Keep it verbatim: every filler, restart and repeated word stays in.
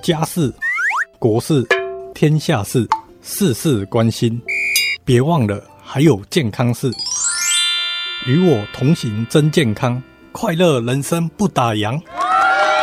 家事、国事、天下事，事事关心。别忘了还有健康事，与我同行真健康，快乐人生不打烊。